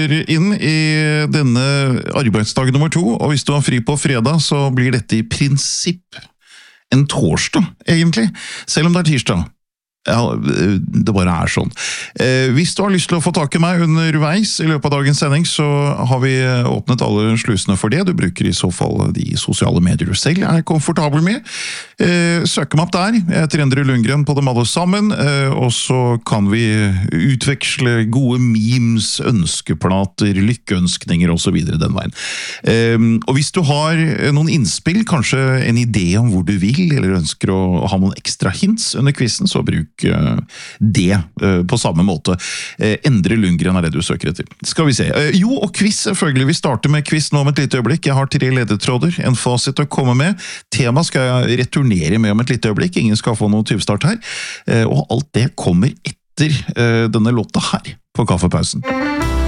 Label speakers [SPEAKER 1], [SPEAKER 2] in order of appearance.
[SPEAKER 1] inn i denne arbeidsdag nummer 2, og hvis du har fri på fredag, så blir dette i prinsipp en torsdag, egentlig, selv om det er tirsdag. Ja, det bare er sånn. Hvis du har lyst til å få tak i meg underveis i løpet av dagens sending, så har vi åpnet alle slusene for det. Du bruker i så fall de sosiale medier du selv er komfortabel med. Søk meg opp der. Jeg heter Endre Lundgren på dem alle sammen, og så kan vi utveksle gode memes, ønskeplater, lykkeønskninger og så videre den veien. Og hvis du har noen innspill, kanskje en idé om hvor du vil, eller ønsker å ha noen ekstra hints under quizen, så bruk det på samme måte. Endre Lundgren er det du søker etter. Skal vi se. Jo, og quiz selvfølgelig. Vi starter med quiz nå om et lite øyeblikk. Jeg har 3 ledetråder, en fasit å komme med. Tema skal jeg returnere med om et lite øyeblikk. Ingen skal få noe tyvstart her. Og alt det kommer etter denne låta her på Kaffepausen.